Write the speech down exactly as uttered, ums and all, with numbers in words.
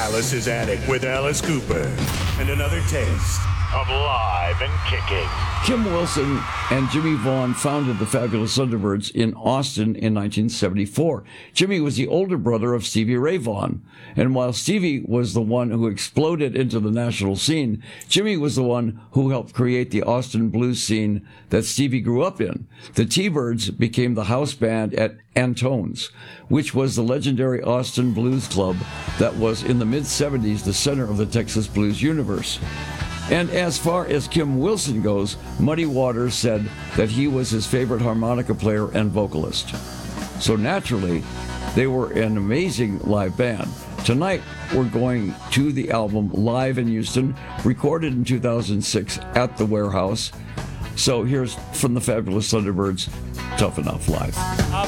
Alice's Attic with Alice Cooper. And another taste of live and kicking. Kim Wilson and Jimmy Vaughn founded the Fabulous Thunderbirds in Austin in nineteen seventy-four. Jimmy was the older brother of Stevie Ray Vaughan. And while Stevie was the one who exploded into the national scene, Jimmy was the one who helped create the Austin blues scene that Stevie grew up in. The T-Birds became the house band at Antone's, which was the legendary Austin Blues Club that was in the mid-seventies the center of the Texas blues universe. And as far as Kim Wilson goes, Muddy Waters said that he was his favorite harmonica player and vocalist. So naturally, they were an amazing live band. Tonight, we're going to the album live in Houston, recorded in two thousand six at the Warehouse. So here's from the Fabulous Thunderbirds, Tough Enough Live.